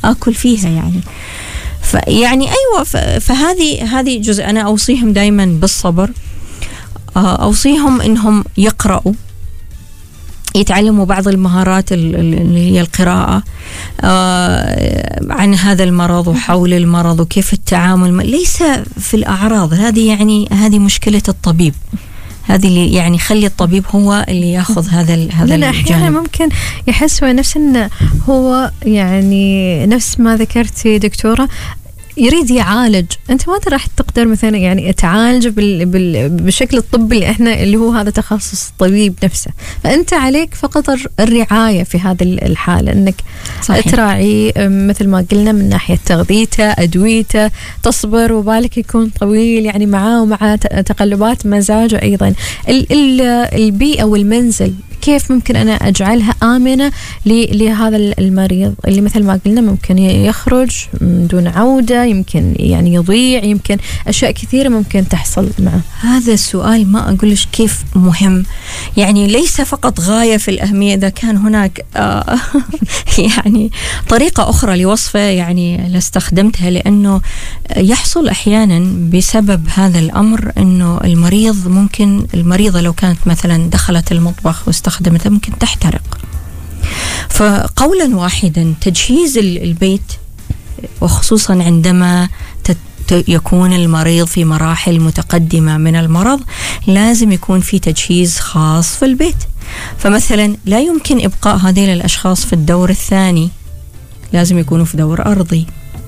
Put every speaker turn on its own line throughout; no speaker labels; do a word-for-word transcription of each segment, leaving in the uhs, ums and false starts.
آكل فيها يعني. فيعني أيوة، فهذه هذه جزء. أنا أوصيهم دايما بالصبر، أوصيهم إنهم يقرأوا، يتعلموا بعض المهارات اللي هي القراءة عن هذا المرض وحول المرض وكيف التعامل، ليس في الأعراض هذه، يعني هذه مشكلة الطبيب، هذه اللي يعني خلي الطبيب هو اللي ياخذ هذا هذا الجانب.
أحيانا ممكن يحس نفس إنه هو يعني نفس ما ذكرتي دكتورة يريد يعالج، أنت ما راح تقدر مثلا يعني تعالج بال بال بالشكل الطبي اللي إحنا اللي هو هذا تخصص الطبيب نفسه، فأنت عليك فقط الرعاية في هذه الحالة، إنك صحيح. تراعي مثل ما قلنا من ناحية تغذيته، أدويته، تصبر وبالك يكون طويل يعني معاه ومع تقلبات مزاجه أيضا. ال ال البيئة والمنزل كيف ممكن أنا أجعلها آمنة لهذا المريض اللي مثل ما قلنا ممكن يخرج دون عودة، يمكن يعني يضيع، يمكن أشياء كثيرة ممكن تحصل معه.
هذا السؤال ما أقولش كيف مهم، يعني ليس فقط غاية في الأهمية، إذا كان هناك آه يعني طريقة أخرى لوصفه يعني لاستخدمتها، لأنه يحصل أحيانا بسبب هذا الأمر أنه المريض ممكن المريضة لو كانت مثلا دخلت المطبخ واستخدمتها ممكن تحترق. فقولا واحدا تجهيز البيت، وخصوصا عندما يكون المريض في مراحل متقدمة من المرض، لازم يكون في تجهيز خاص في البيت. فمثلا لا يمكن إبقاء هذين الأشخاص في الدور الثاني، لازم يكونوا في دور أرضي.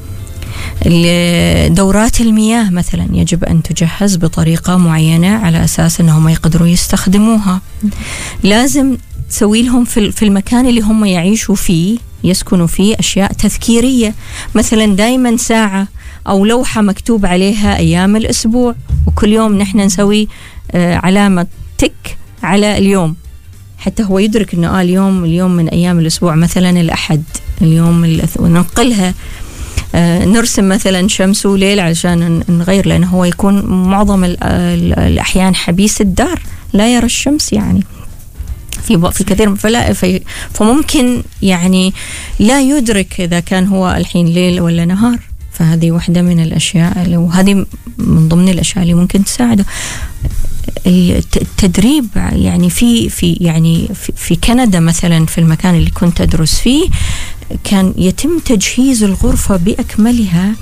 دورات المياه مثلا يجب أن تجهز بطريقة معينة على أساس أنهم يقدروا يستخدموها. لازم تسوي لهم في المكان اللي هم يعيشوا فيه يسكنوا فيه أشياء تذكيرية، مثلا دايما ساعة أو لوحة مكتوب عليها أيام الأسبوع، وكل يوم نحن نسوي علامة تك على اليوم حتى هو يدرك أنه آه اليوم اليوم من أيام الأسبوع، مثلا الأحد اليوم، وننقلها نرسم مثلا شمس وليل علشان نغير، لأنه هو يكون معظم الأحيان حبيس الدار لا يرى الشمس يعني في في كثير، فلا في فممكن يعني لا يدرك إذا كان هو الحين ليل ولا نهار. فهذه واحدة من الأشياء، وهذه من ضمن الأشياء اللي ممكن تساعده. التدريب يعني في في يعني في, في كندا مثلا، في المكان اللي كنت أدرس فيه، كان يتم تجهيز الغرفة بأكملها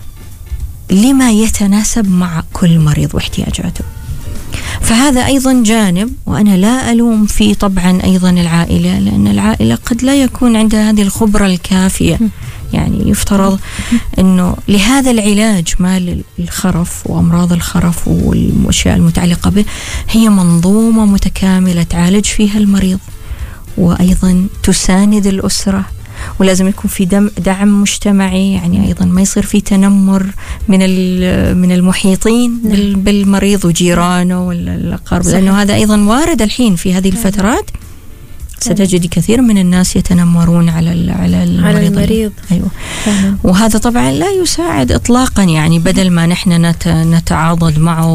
لما يتناسب مع كل مريض واحتياجاته. فهذا أيضا جانب، وأنا لا ألوم فيه طبعا أيضا العائلة، لأن العائلة قد لا يكون عندها هذه الخبرة الكافية. يعني يفترض أنه لهذا العلاج مال الخرف وأمراض الخرف والأشياء المتعلقة به هي منظومة متكاملة تعالج فيها المريض، وأيضا تساند الأسرة، ولازم يكون في دم دعم مجتمعي، يعني أيضا ما يصير في تنمر من من المحيطين بالمريض وجيرانه والأقارب، لأنه هذا أيضا وارد الحين في هذه الفترات. ستجد كثير من الناس يتنمرون على على المريض,
على المريض.
أيوة. وهذا طبعا لا يساعد إطلاقا، يعني بدل ما نحن نتعاضد معه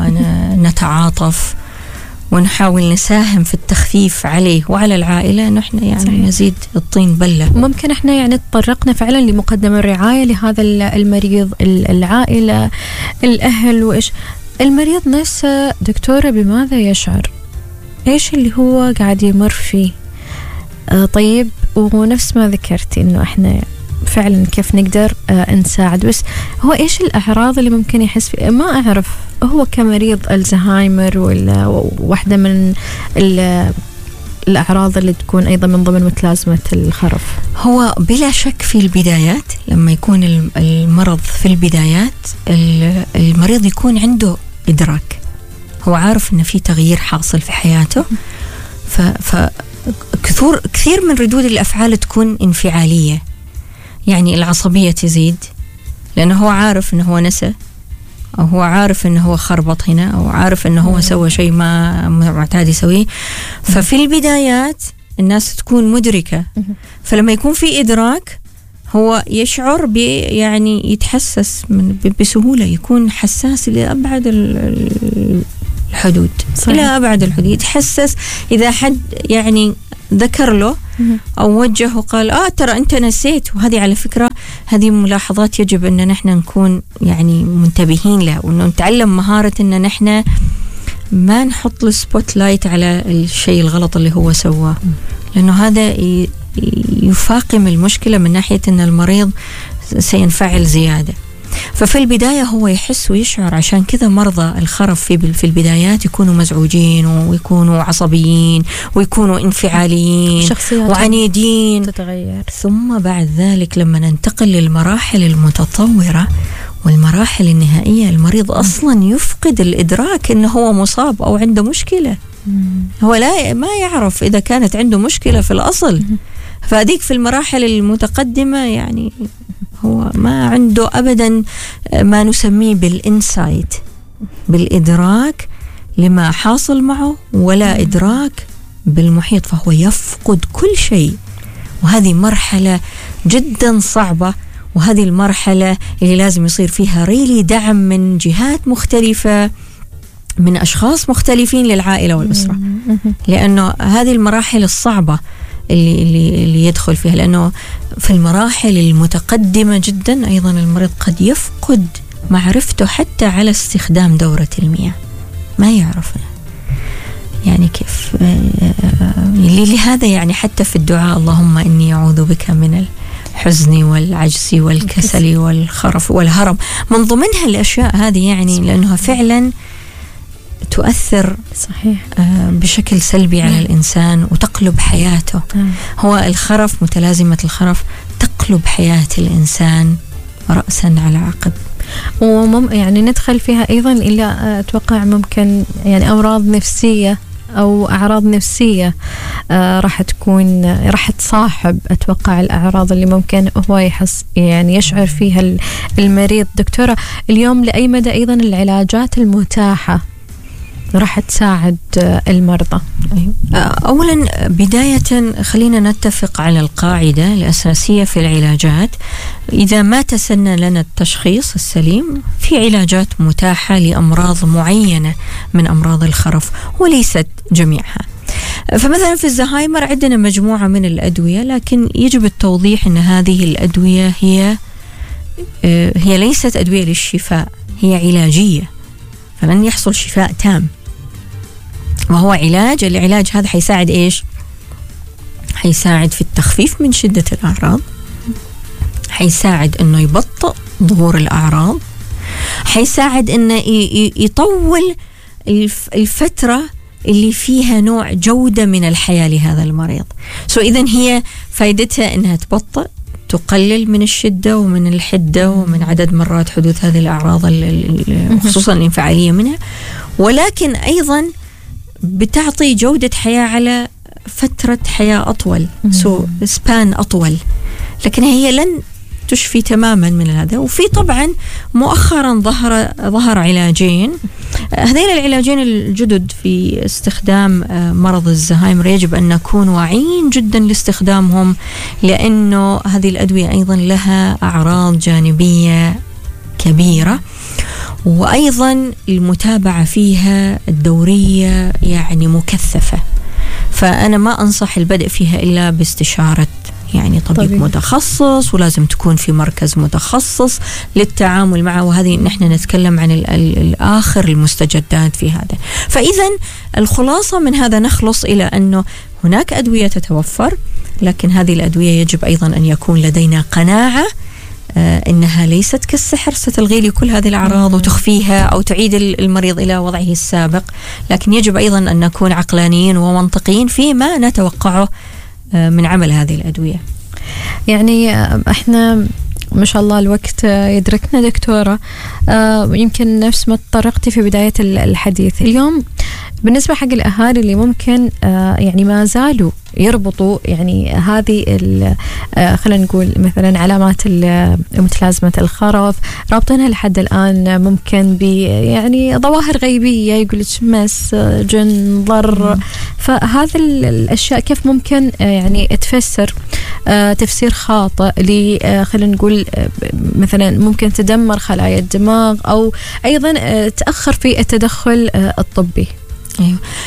ونتعاطف ونحاول نساهم في التخفيف عليه وعلى العائلة، نحن يعني صحيح. نزيد الطين بلة.
ممكن احنا يعني تطرقنا فعلا لمقدم الرعاية لهذا المريض، العائلة، الأهل، وإيش المريض نفسه دكتورة بماذا يشعر، إيش اللي هو قاعد يمر فيه. آه طيب، ونفس ما ذكرتي إنه إحنا فعلا كيف نقدر آه نساعد، بس هو إيش الأعراض اللي ممكن يحس فيها؟ ما أعرف هو كمريض الزهايمر ولا واحدة من الأعراض اللي تكون أيضا من ضمن متلازمة الخرف.
هو بلا شك في البدايات، لما يكون المرض في البدايات المريض يكون عنده إدراك، هو عارف إن في تغيير حاصل في حياته. ف فكثير كثير من ردود الأفعال تكون انفعالية، يعني العصبية تزيد لأنه هو عارف إنه هو نسى، أو هو عارف إنه هو خربط هنا، أو عارف إنه هو سوى شيء ما معتاد يسويه. ففي البدايات الناس تكون مدركة، فلما يكون في إدراك هو يشعر ب يعني يتحسس من بسهولة، يكون حساس لأبعد الحدود، صحيح. إلى أبعد الحدود يتحسس إذا حد يعني ذكر له أو وجه وقال آه ترى أنت نسيت. وهذه على فكرة هذه ملاحظات يجب أن نحن نكون يعني منتبهين لها، وأنه نتعلم مهارة أن نحن ما نحط السبوت لايت على الشيء الغلط اللي هو سواه، لأنه هذا يفاقم المشكلة من ناحية أن المريض سينفعل زيادة. ففي البداية هو يحس ويشعر، عشان كذا مرضى الخرف في في البدايات يكونوا مزعوجين ويكونوا عصبيين ويكونوا انفعاليين وعنيدين
تتغير.
ثم بعد ذلك لما ننتقل للمراحل المتطورة والمراحل النهائية المريض أصلا يفقد الإدراك أنه هو مصاب أو عنده مشكلة. هو لا ما يعرف إذا كانت عنده مشكلة في الأصل. فهذيك في المراحل المتقدمة يعني هو ما عنده أبدا ما نسميه بالإنسايت، بالإدراك لما حاصل معه، ولا إدراك بالمحيط، فهو يفقد كل شيء. وهذه مرحلة جدا صعبة، وهذه المرحلة اللي لازم يصير فيها ريلي دعم من جهات مختلفة، من أشخاص مختلفين للعائلة والأسرة، لأنه هذه المراحل الصعبة اللي, اللي, اللي يدخل فيها. لأنه في المراحل المتقدمة جدا أيضا المريض قد يفقد معرفته حتى على استخدام دورة المياه، ما يعرف يعني كيف. لهذا يعني حتى في الدعاء اللهم إني أعوذ بك من الحزن والعجز والكسل والخرف والهرم، من ضمنها الأشياء هذه يعني، لأنها فعلا تؤثر
صحيح
بشكل سلبي على الإنسان وتقلب حياته. هو الخرف، متلازمة الخرف تقلب حياة الإنسان رأسا على عقب.
ومم يعني ندخل فيها أيضا إلى أتوقع ممكن يعني أمراض نفسية أو أعراض نفسية آه راح تكون راح تصاحب أتوقع الأعراض اللي ممكن هو يحس يعني يشعر فيها المريض. دكتورة اليوم لأي مدى أيضا العلاجات المتاحة راح تساعد المرضى؟
أولا بداية خلينا نتفق على القاعدة الأساسية في العلاجات. إذا ما تسنى لنا التشخيص السليم، في علاجات متاحة لأمراض معينة من أمراض الخرف وليست جميعها. فمثلا في الزهايمر عندنا مجموعة من الأدوية، لكن يجب التوضيح أن هذه الأدوية هي هي ليست أدوية للشفاء، هي علاجية، فلن يحصل شفاء تام. وهو علاج، العلاج هذا حيساعد إيش؟ حيساعد في التخفيف من شدة الأعراض، حيساعد إنه يبطئ ظهور الأعراض، حيساعد إنه يطول الفترة اللي فيها نوع جودة من الحياة لهذا المريض. سو إذن هي فائدتها إنها تبطئ، تقلل من الشدة ومن الحدة ومن عدد مرات حدوث هذه الأعراض خصوصا الانفعالية منها، ولكن أيضا بتعطي جودة حياة على فترة حياة أطول، سو سبان أطول، لكن هي لن تشفي تماما من هذا. وفي طبعا مؤخرا ظهر ظهر علاجين، هذين العلاجين الجدد في استخدام مرض الزهايمر يجب أن نكون واعيين جدا لاستخدامهم، لأنه هذه الأدوية أيضا لها أعراض جانبية كبيرة، وأيضا المتابعة فيها الدورية يعني مكثفة. فأنا ما أنصح البدء فيها إلا باستشارة يعني طبيب طبيعي. متخصص، ولازم تكون في مركز متخصص للتعامل معه. وهذه نحن نتكلم عن الآخر المستجدات في هذا. فإذا الخلاصة من هذا نخلص إلى أنه هناك أدوية تتوفر، لكن هذه الأدوية يجب أيضا أن يكون لدينا قناعة آه إنها ليست كالسحر ستلغي لي كل هذه الأعراض وتخفيها أو تعيد المريض إلى وضعه السابق. لكن يجب أيضا أن نكون عقلانيين ومنطقيين فيما نتوقعه من عمل هذه الأدوية.
يعني احنا ما شاء الله الوقت يدركنا دكتورة، يمكن نفس ما تطرقتي في بداية الحديث اليوم بالنسبة حق الأهالي اللي ممكن يعني ما زالوا يربطوا يعني هذه خلينا نقول مثلا علامات متلازمة الخرف رابطينها لحد الآن ممكن ب يعني ظواهر غيبية، يقول مس، جن، ضر. فهذا الأشياء كيف ممكن يعني تفسر تفسير خاطئ ل خلينا نقول مثلا ممكن تدمر خلايا الدماغ أو أيضا تأخر في التدخل الطبي؟
أيوة.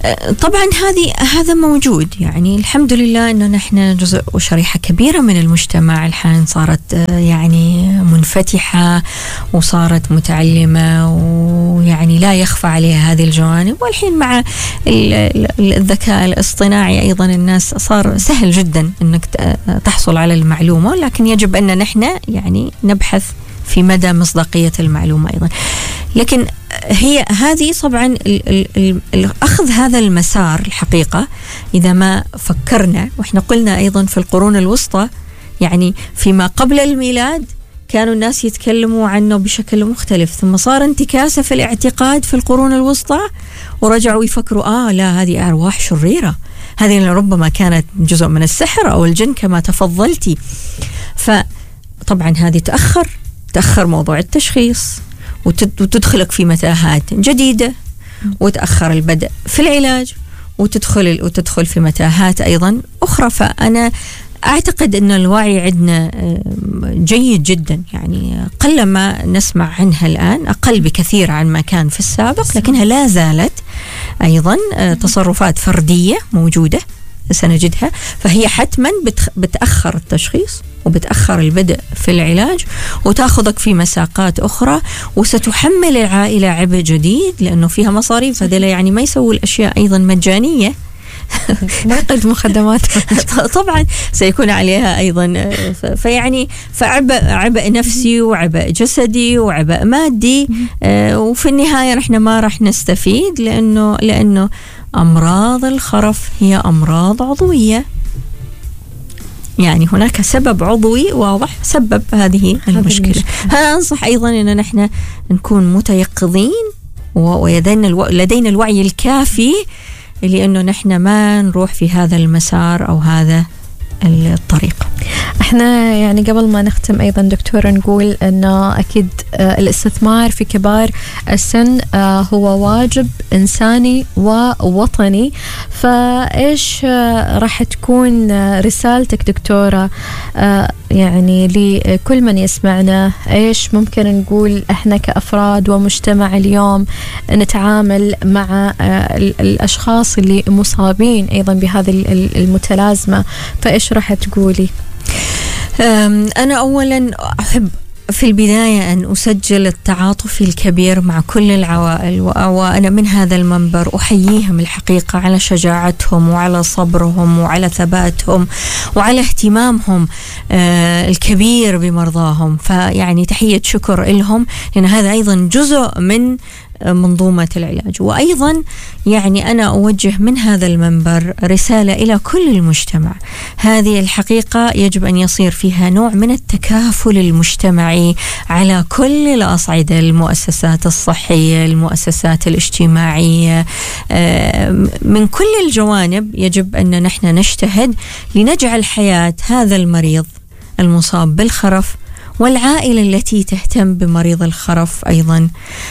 طبعا هذه هذا موجود، يعني الحمد لله أنه نحن جزء وشريحة كبيرة من المجتمع الحين صارت يعني منفتحة وصارت متعلمة، ويعني لا يخفى عليها هذه الجوانب. والحين مع الذكاء الاصطناعي أيضا الناس صار سهل جدا أنك تحصل على المعلومة، لكن يجب أن نحن يعني نبحث في مدى مصداقية المعلومة أيضا. لكن هي هذه طبعا أخذ هذا المسار الحقيقة إذا ما فكرنا، وإحنا قلنا أيضا في القرون الوسطى يعني فيما قبل الميلاد كانوا الناس يتكلموا عنه بشكل مختلف، ثم صار انتكاسة في الاعتقاد في القرون الوسطى ورجعوا يفكروا آه لا هذه أرواح شريرة، هذه ربما كانت جزء من السحر أو الجن كما تفضلتي. فطبعا هذه تأخر تأخر موضوع التشخيص وتدخلك في متاهات جديدة، وتأخر البدء في العلاج وتدخل وتدخل في متاهات أيضا أخرى. فأنا أعتقد أن الوعي عندنا جيد جدا، يعني قلما نسمع عنها الآن، أقل بكثير عن ما كان في السابق، لكنها لا زالت أيضا تصرفات فردية موجودة سنجدها. فهي حتما بتأخر التشخيص وبتأخر البدء في العلاج وتأخذك في مساقات أخرى، وستحمل العائلة عبء جديد لأنه فيها مصاريف. هذا يعني ما يسوي الأشياء أيضا مجانية،
ما يقدم خدمات
طبعا سيكون عليها أيضا فيعني فعبء عبء نفسي وعبء جسدي وعبء مادي، وفي النهاية نحن ما راح نستفيد، لأنه لأنه أمراض الخرف هي أمراض عضوية، يعني هناك سبب عضوي واضح سبب هذه المشكلة. أنا أنصح أيضا أن نحن نكون متيقظين ولدينا الو... لدينا الوعي الكافي لأنه نحن ما نروح في هذا المسار أو هذا الطريق.
احنا يعني قبل ما نختم ايضا دكتورة نقول انه اكيد الاستثمار في كبار السن هو واجب انساني ووطني، فايش راح تكون رسالتك دكتورة يعني لكل من يسمعنا؟ ايش ممكن نقول احنا كأفراد ومجتمع اليوم نتعامل مع الاشخاص اللي مصابين ايضا بهذه المتلازمة؟ فايش راح تقولي؟
أنا أولا أحب في البداية أن أسجل التعاطف الكبير مع كل العوائل، وأنا من هذا المنبر أحييهم الحقيقة على شجاعتهم وعلى صبرهم وعلى ثباتهم وعلى اهتمامهم الكبير بمرضاهم. فيعني تحية شكر لهم، لأن هذا أيضا جزء من منظومة العلاج. وأيضا يعني أنا أوجه من هذا المنبر رسالة إلى كل المجتمع، هذه الحقيقة يجب أن يصير فيها نوع من التكافل المجتمعي على كل الأصعدة، المؤسسات الصحية، المؤسسات الاجتماعية، من كل الجوانب يجب أن نحن نجتهد لنجعل حياة هذا المريض المصاب بالخرف والعائلة التي تهتم بمريض الخرف أيضا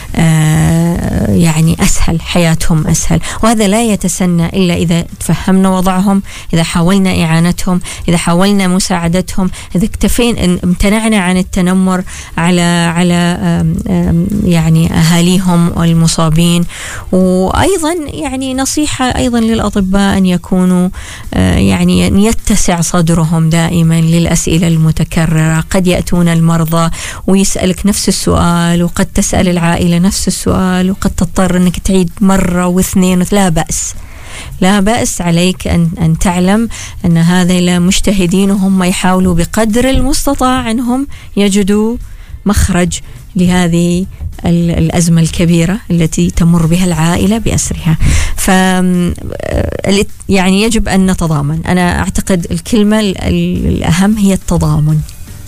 آه يعني أسهل، حياتهم أسهل. وهذا لا يتسنى إلا إذا تفهمنا وضعهم، إذا حاولنا إعانتهم، إذا حاولنا مساعدتهم، إذا اكتفينا امتنعنا عن التنمر على على آم آم يعني أهاليهم والمصابين. وأيضا يعني نصيحة أيضا للأطباء أن يكونوا آه يعني أن يتسع صدرهم دائما للأسئلة المتكررة. قد يأتون المرضى ويسألك نفس السؤال، وقد تسأل العائلة نفس السؤال، وقد تضطر أنك تعيد مرة واثنين. لا بأس، لا بأس عليك أن, أن تعلم أن هذا مجتهدين وهم يحاولوا بقدر المستطاع أنهم يجدوا مخرج لهذه الأزمة الكبيرة التي تمر بها العائلة بأسرها. ف يعني يجب أن نتضامن. أنا أعتقد الكلمة الأهم هي التضامن.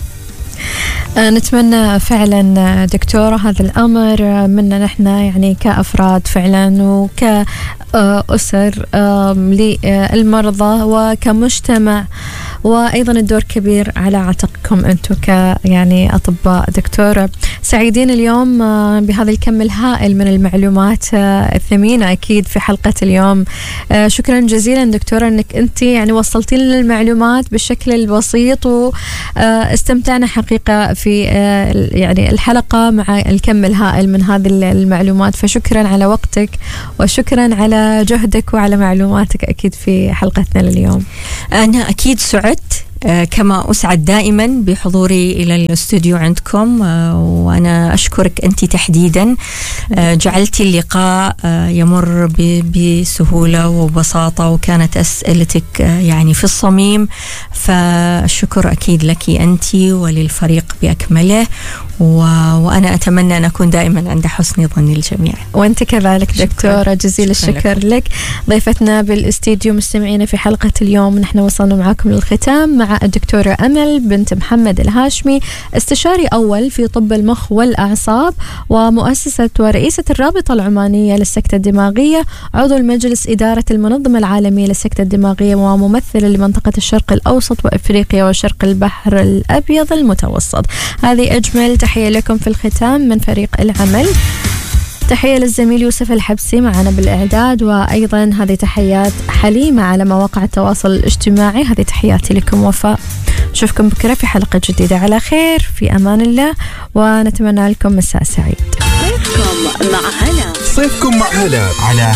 نتمنى فعلا دكتورة هذا الأمر منا نحن يعني كأفراد فعلا وكأسر للمرضى وكمجتمع وأيضا الدور كبير على عاتقكم أنتم ك يعني أطباء. دكتورة سعيدين اليوم بهذا الكم الهائل من المعلومات الثمينة أكيد في حلقة اليوم. شكرا جزيلا دكتورة أنك أنت يعني وصلتي لنا المعلومات بالشكل البسيط، واستمتعنا حقيقة في يعني الحلقة مع الكم الهائل من هذه المعلومات. فشكرا على وقتك وشكرا على جهدك وعلى معلوماتك أكيد في حلقتنا لليوم.
أنا أكيد سعدت كما أسعد دائما بحضوري إلى الاستوديو عندكم، وأنا أشكرك أنت تحديدا، جعلتي اللقاء يمر بسهولة وبساطة، وكانت أسئلتك يعني في الصميم، فالشكر أكيد لك أنت وللفريق بأكمله، وأنا أتمنى أن أكون دائما عند حسن ظن الجميع.
وأنت كذلك دكتورة، جزيل الشكر لك. ضيفتنا بالاستديو مستمعينا في حلقة اليوم، نحن وصلنا معكم للختام مع الدكتورة أمل بنت محمد الهاشمي، استشاري أول في طب المخ والأعصاب ومؤسسة ورئيسة الرابطة العمانية للسكتة الدماغية، عضو المجلس إدارة المنظمة العالمية للسكتة الدماغية، وممثلة لمنطقة الشرق الأوسط وإفريقيا وشرق البحر الأبيض المتوسط. هذه أجمل تحية لكم في الختام من فريق العمل. تحية للزميل يوسف الحبسي معنا بالإعداد، وأيضا هذه تحيات حليمة على مواقع التواصل الاجتماعي. هذه تحياتي لكم وفاء. نشوفكم بكرة في حلقة جديدة على خير، في أمان الله، ونتمنى لكم مساء سعيد.
صيفكم مع هلا.
صيفكم مع هلا على